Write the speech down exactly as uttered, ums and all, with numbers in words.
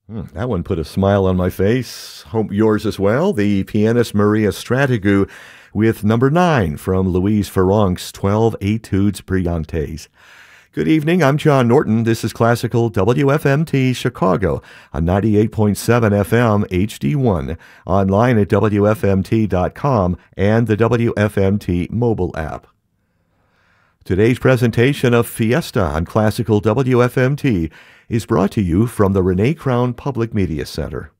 Hmm, that one put a smile on my face. Hope yours as well. The pianist Maria Strategou with number nine from Louise Farronk's twelve Etudes Brillantes. Good evening, I'm John Norton. This is Classical W F M T Chicago on ninety-eight point seven F M H D one, online at W F M T dot com and the W F M T mobile app. Today's presentation of Fiesta on Classical W F M T is brought to you from the Renee Crown Public Media Center.